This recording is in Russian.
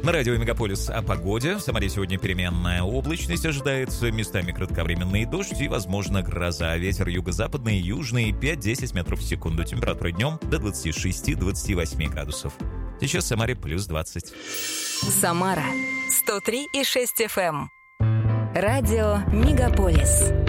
На радио «Мегаполис» о погоде. В Самаре сегодня переменная облачность ожидается, местами кратковременный дождь и, возможно, гроза. Ветер юго-западный, южный 5-10 метров в секунду. Температура днем до 26-28 градусов. Сейчас в Самаре плюс 20. Самара 103,6 FM. Радио «Мегаполис».